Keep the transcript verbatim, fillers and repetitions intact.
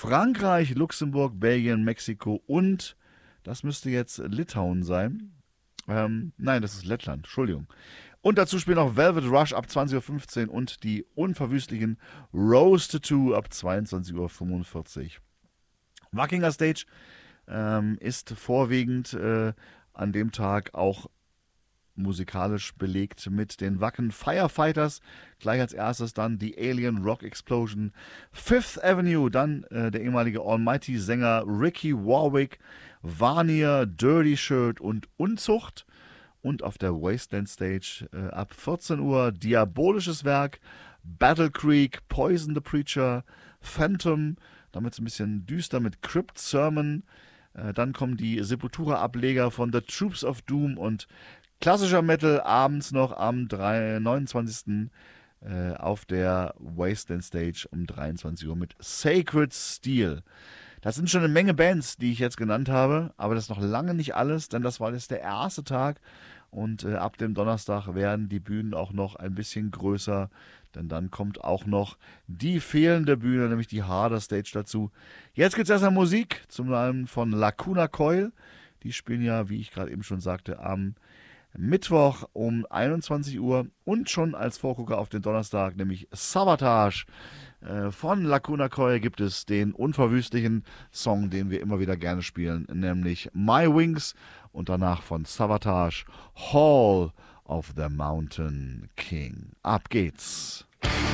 Frankreich, Luxemburg, Belgien, Mexiko und das müsste jetzt Litauen sein. Ähm, nein, das ist Lettland, Entschuldigung. Und dazu spielen auch Velvet Rush ab zwanzig Uhr fünfzehn und die unverwüstlichen Rose Tattoo ab zweiundzwanzig Uhr fünfundvierzig. Wackinger Stage ähm, ist vorwiegend äh, an dem Tag auch musikalisch belegt mit den Wacken Firefighters. Gleich als erstes dann die Alien Rock Explosion. Fifth Avenue, dann äh, der ehemalige Almighty-Sänger Ricky Warwick, Vanir, Dirty Shirt und Unzucht. Und auf der Wasteland Stage äh, ab vierzehn Uhr Diabolisches Werk, Battle Creek, Poison the Preacher, Phantom, damit ein bisschen düster mit Crypt Sermon. Äh, dann kommen die Sepultura-Ableger von The Troops of Doom und klassischer Metal abends noch am neunundzwanzigsten Äh, auf der Wasteland Stage um dreiundzwanzig Uhr mit Sacred Steel. Das sind schon eine Menge Bands, die ich jetzt genannt habe, aber das ist noch lange nicht alles, denn das war jetzt der erste Tag und äh, ab dem Donnerstag werden die Bühnen auch noch ein bisschen größer, denn dann kommt auch noch die fehlende Bühne, nämlich die Harder Stage dazu. Jetzt gibt es erstmal Musik, zum einen von Lacuna Coil. Die spielen ja, wie ich gerade eben schon sagte, am Mittwoch um einundzwanzig Uhr und schon als Vorgucker auf den Donnerstag, nämlich Savatage. Äh, von Lacuna Coil gibt es den unverwüstlichen Song, den wir immer wieder gerne spielen, nämlich My Wings und danach von Savatage Hall of the Mountain King. Ab geht's!